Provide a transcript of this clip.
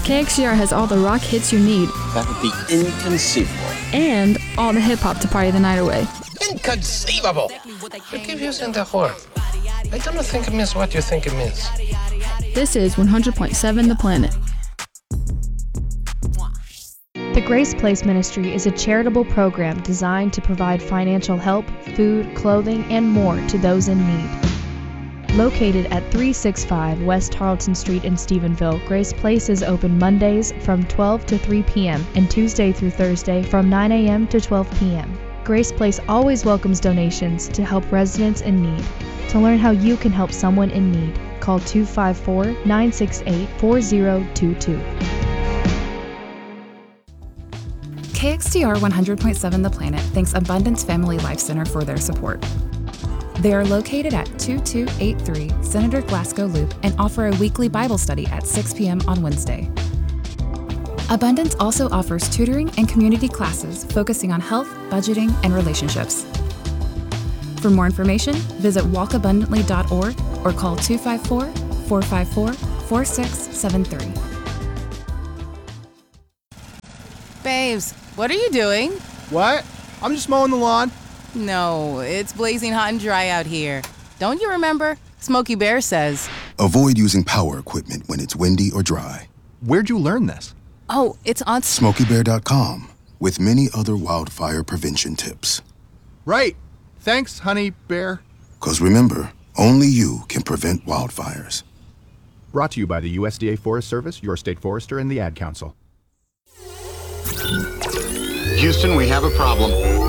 KXGR has all the rock hits you need. That would be inconceivable. And all the hip-hop to party the night away. Inconceivable! You keep using that word. I don't think it means what you think it means. This is 100.7 The Planet. The Grace Place Ministry is a charitable program designed to provide financial help, food, clothing, and more to those in need. Located at 365 West Tarleton Street in Stephenville, Grace Place is open Mondays from 12 to 3 p.m. and Tuesday through Thursday from 9 a.m. to 12 p.m. Grace Place always welcomes donations to help residents in need. To learn how you can help someone in need, call 254-968-4022. KXTR 100.7 The Planet thanks Abundance Family Life Center for their support. They are located at 2283 Senator Glasgow Loop and offer a weekly Bible study at 6 p.m. on Wednesday. Abundance also offers tutoring and community classes focusing on health, budgeting, and relationships. For more information, visit walkabundantly.org or call 254-454-4673. Babes, what are you doing? What? I'm just mowing the lawn. No, it's blazing hot and dry out here. Don't you remember? Smokey Bear says. Avoid using power equipment when it's windy or dry. Where'd you learn this? Oh, it's on SmokeyBear.com with many other wildfire prevention tips. Right. Thanks, honey bear. 'Cause remember, only you can prevent wildfires. Brought to you by the USDA Forest Service, your state forester, and the Ad Council. Houston, we have a problem.